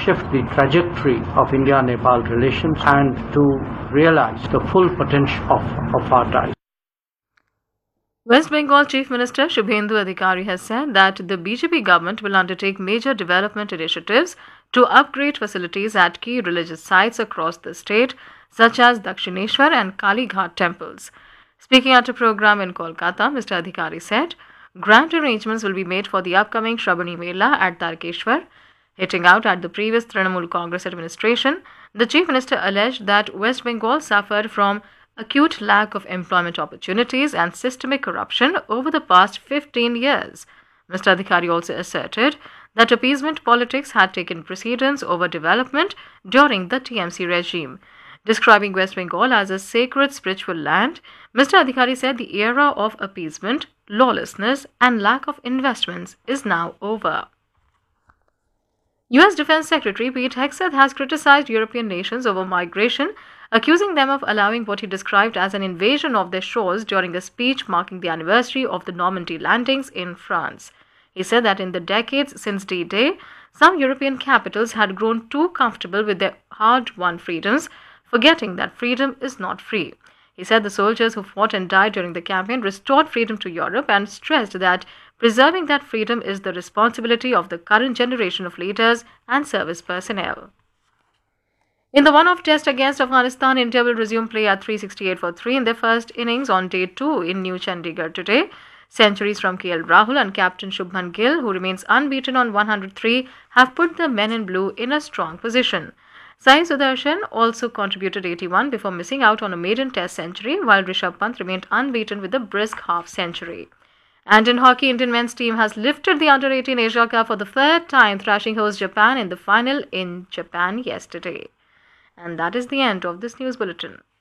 shift the trajectory of India-Nepal relations and to realize the full potential of our ties. West Bengal Chief Minister Shubhendu Adhikari has said that the BJP government will undertake major development initiatives to upgrade facilities at key religious sites across the state, such as Dakshineshwar and Kali Ghat temples. Speaking at a program in Kolkata, Mr. Adhikari said, grand arrangements will be made for the upcoming Shrabani Mela at Tarkeshwar. Hitting out at the previous Trinamool Congress administration, the Chief Minister alleged that West Bengal suffered from acute lack of employment opportunities and systemic corruption over the past 15 years. Mr. Adhikari also asserted that appeasement politics had taken precedence over development during the TMC regime. Describing West Bengal as a sacred spiritual land, Mr. Adhikari said the era of appeasement, lawlessness, and lack of investments is now over. U.S. Defense Secretary Pete Hegseth has criticized European nations over migration, accusing them of allowing what he described as an invasion of their shores during a speech marking the anniversary of the Normandy landings in France. He said that in the decades since D-Day, some European capitals had grown too comfortable with their hard-won freedoms, forgetting that freedom is not free. He said the soldiers who fought and died during the campaign restored freedom to Europe and stressed that preserving that freedom is the responsibility of the current generation of leaders and service personnel. In the one-off test against Afghanistan, India will resume play at 368 for 3 in their first innings on day 2 in New Chandigarh today. Centuries from KL Rahul and captain Shubman Gill, who remains unbeaten on 103, have put the men in blue in a strong position. Sai Sudarshan also contributed 81 before missing out on a maiden test century, while Rishabh Pant remained unbeaten with a brisk half-century. And in hockey, Indian men's team has lifted the Under-18 Asia Cup for the third time, thrashing host Japan in the final in Japan yesterday. And that is the end of this news bulletin.